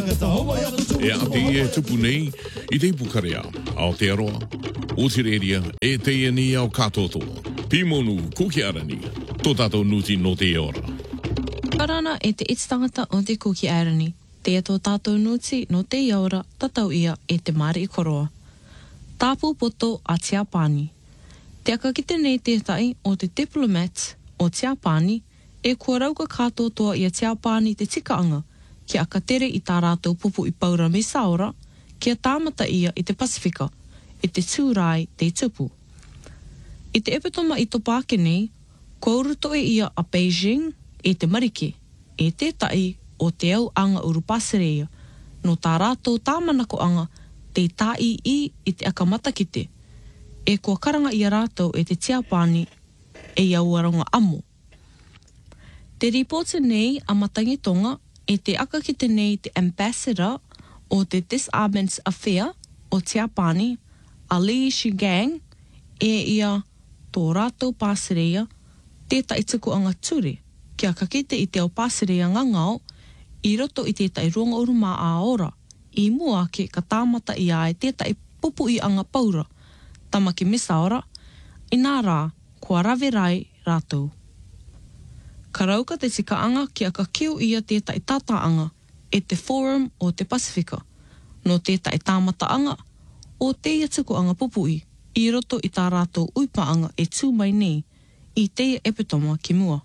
E a te e tupu nei, I te pukarea, Aotearoa, Otireria, e te e ni au katoto, Pimonu, Kukiarani, tō tātou nuti no te ora. Parana e te itstangata o te Kukiarani, te tō tātou nuti no te ora, tatau ia e te mari I koroa. Tāpū poto a Te Apani. Te aka ki te nei tētai o te diplomats o Te Apani, e kua rauka katotoa I a Te Apani te tikaanga, ki aka tere I tā rātou pupu I Paura me Saora, kia tāmata ia I te Pasifika, I te tūrai te tupu. I te epitoma I tō pāke nei, kua uruto e ia a Beijing e te marike, e tētai o te au anga urupaserea, no tā rātou tāmanako anga te tai I te akamatakite, e kua karanga I a rātou e te Te Apani e iauaronga amo. Te reporter nei a Matangi Tonga e te aka ki te nei te ambassador o te Disarmament Affair o Te Apani, a Li Shigang, e ia tō rātou pāserea, tētai tukuanga ture, kia kakite I te au pāserea ngangao, I roto I tētai ronga uruma a ora, I mua ke ka tāmata I ai tētai pupu I anga paura, tamaki me Saora, I nā rā, kua rawe rai rātou. Ka rauka te tikaanga kia ka keu ia tētai tātaanga e te Forum o te Pasifika, no tētai tāmataanga o te ia tukuanga pupui I roto I tā rātou uipaanga e tū mai nei I te epitoma ki mua.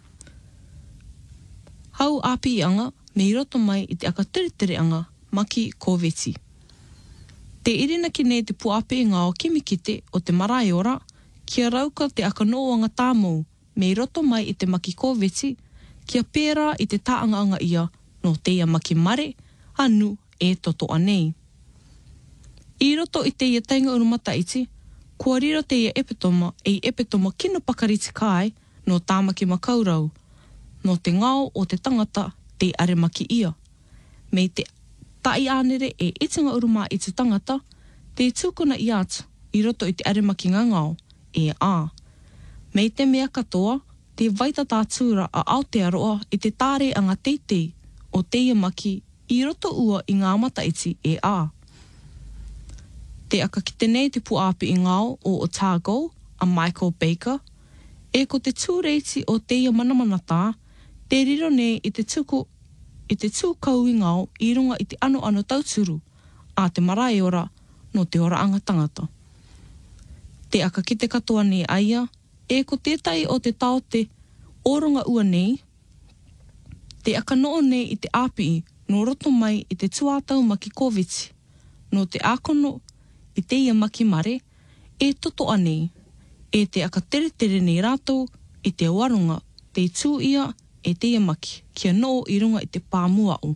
Hau api I anga me I roto mai I te aka tere-tereanga maki kōweti. Te irina ki nei te puape ngā o kimikite o te marae ora, kia rauka te aka noanga tāmou me I roto mai I te maki kōweti, kia pērā I te tāanga ia no te ia maki mare, anu e toto anei. I roto I te ia tainga urumata iti, kua riro te ia epitoma e epitoma kino pakariti kai no tāmaki makaurau, no te ngao o te tangata te aremaki ia. Me te tai anere e itinga uruma I te tangata, te tūkuna I atu I roto I te aremaki ngangao, e a. Me te mea katoa, te vaita tātura a Aotearoa I te tāre anga teitei o te ia maki I roto ua I ngā mataiti e a. Te aka ki te nei te puapi I ngao o Otago, a Michael Baker, e ko te tūreiti o te ia manamanata, te riro nei I te tūkau I ngao I runga I te ano tauturu, a te marae ora no te ora anga tangata. Te aka ki te katoa nei aia, e ko tētai o te tau te oronga ua nei, te aka noo nei I te api no roto mai I te tuatau maki kōweti, no te akono I te ia maki mare, e toto anei, e te aka tere nei rātou I te waronga, te tū ia e te ia maki, kia noo I runga I te pāmuao.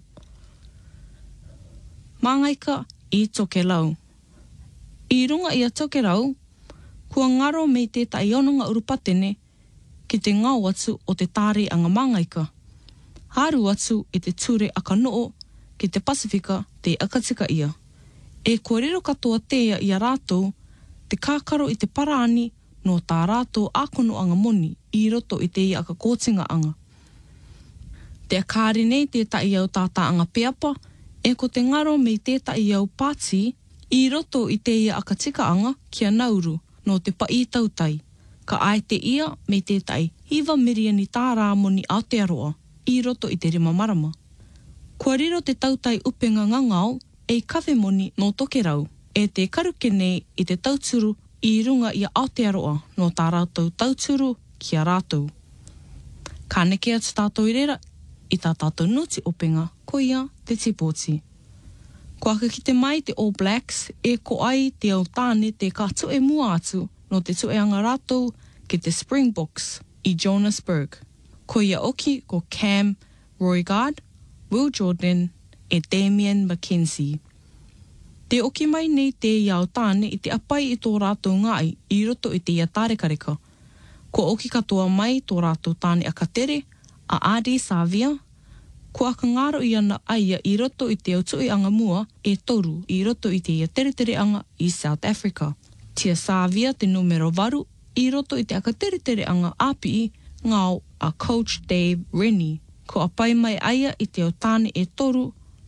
Māngaika I Tokelau. I runga I a Tokelau, kua ngaro me te tai ononga urupatene ki te ngau atu o te tāre anga māngaika. Haru atu I te ture aka noo ki te Pasifika te akatika ia. E kua rero katoa teia I a rātou, te kākaro I te paraani no tā rātou ākono anga moni I roto I te ia aka kōtinga anga. Te akāri nei te tai au tātā anga peapa, e ko te ngaro me te tai au pāti I roto I te ia aka tika anga kia Nauru no te pai tautai. Ka ai te ia me te tai hiva miriani tā rāmoni Aotearoa I roto I te rima marama. Kua riro te tautai upenga ngangao e kawhe moni no Tokerau, e te karuke nei I te tauturu I runga I Aotearoa no tā rātou tauturu kia rātou. Ka neke atu tātou I rera I tā tātou nuti openga, ko ia te tipoti. Ko aka ki te mai te All Blacks, e ko ai te au tāne te ka tue mua atu no te tueanga rātou ki te Springboks I Johannesburg. Ko ia oki ko Cam Roigard, Will Jordan e Damien McKenzie. Te oki mai nei te iau tāne I te apai I tō rātou ngai I roto I te ia tārekareka. Ko oki katoa mai tō rātou tāne akatere, a Adi Savia, ko aka ngaro I ana aia I roto I te au tui anga mua e toru I roto I te ia tere anga I South Africa. Tia Savia te numero varu I roto I te aka tere anga api ngau a Coach Dave Rennie, ko apai mai aia I te au tāne e toru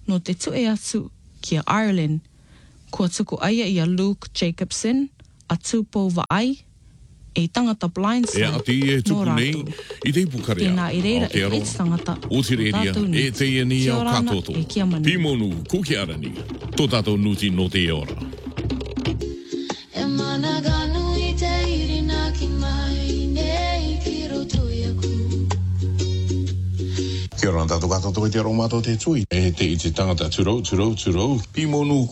no te tue atu ki a Ireland. Kua tuku aia i a Luke Jacobson, a tūpou vaai, e tangata Blindside. E ati e tuku nei, i te pukarea. Tēnā i reira i Aotearoa, te tangata. Otireria, e te ni Kia au ora ana, katoto. e kia manu. Pimonu, kukiarani. Tō tātou nuti no te ora. E mana ganu i te irina ki mai, nei ki roto i aku. Kia ora tātou katoto i te aromato te tui. E te i te tangata turou. Pimonu